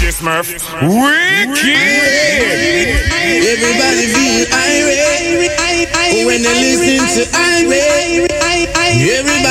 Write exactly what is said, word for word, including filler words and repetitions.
Smurf. Wicked. Everybody feel irate when they listen to irate. Everybody